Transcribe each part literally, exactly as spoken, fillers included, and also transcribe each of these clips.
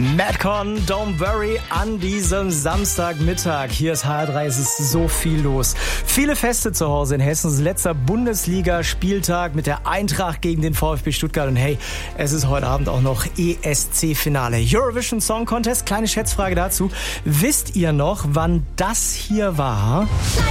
Madcon, Don't Worry an diesem Samstagmittag. Hier ist H R drei, es ist so viel los. Viele Feste zu Hause in Hessen. Es ist letzter Bundesliga-Spieltag mit der Eintracht gegen den VfB Stuttgart. Und hey, es ist heute Abend auch noch E S C-Finale. Eurovision Song Contest, kleine Schätzfrage dazu. Wisst ihr noch, wann das hier war?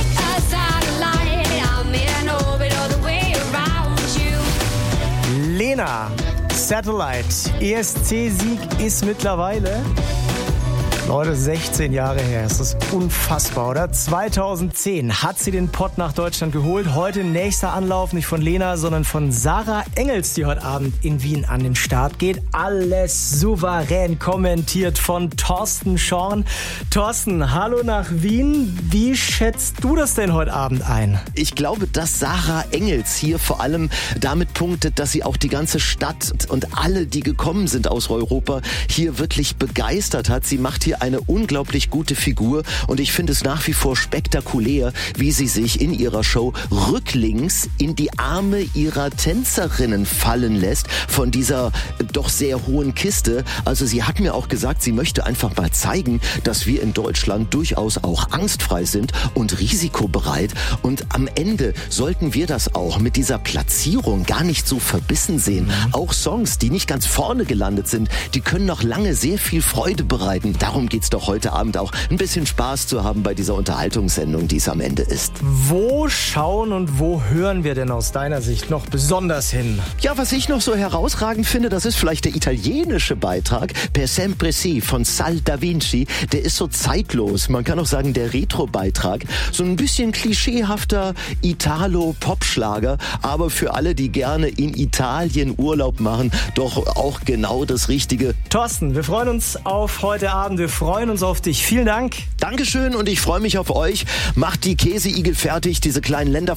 Lena, Satellite. E S C-Sieg ist mittlerweile, Leute, sechzehn Jahre her. Es ist unfassbar, oder? zweitausendzehn hat sie den Pott nach Deutschland geholt. Heute nächster Anlauf, nicht von Lena, sondern von Sarah Engels, die heute Abend in Wien an den Start geht. Alles souverän kommentiert von Thorsten Schorn. Thorsten, hallo nach Wien. Wie schätzt du das denn heute Abend ein? Ich glaube, dass Sarah Engels hier vor allem damit punktet, dass sie auch die ganze Stadt und alle, die gekommen sind aus Europa, hier wirklich begeistert hat. Sie macht hier eine unglaublich gute Figur und ich finde es nach wie vor spektakulär, wie sie sich in ihrer Show rücklings in die Arme ihrer Tänzerinnen fallen lässt von dieser doch sehr hohen Kiste. Also sie hat mir auch gesagt, sie möchte einfach mal zeigen, dass wir in Deutschland durchaus auch angstfrei sind und risikobereit, und am Ende sollten wir das auch mit dieser Platzierung gar nicht so verbissen sehen. Mhm. Auch Songs, die nicht ganz vorne gelandet sind, die können noch lange sehr viel Freude bereiten. Darum geht's doch heute Abend auch, ein bisschen Spaß zu haben bei dieser Unterhaltungssendung, die es am Ende ist. Wo schauen und wo hören wir denn aus deiner Sicht noch besonders hin? Ja, was ich noch so herausragend finde, das ist vielleicht der italienische Beitrag, Per Sempre Si von Sal Da Vinci. Der ist so zeitlos, man kann auch sagen der Retro-Beitrag. So ein bisschen klischeehafter Italo-Popschlager, aber für alle, die gerne in Italien Urlaub machen, doch auch genau das Richtige. Thorsten, wir freuen uns auf heute Abend. Wir freuen uns auf dich. Vielen Dank. Dankeschön und ich freue mich auf euch. Macht die Käseigel fertig, diese kleinen Länder.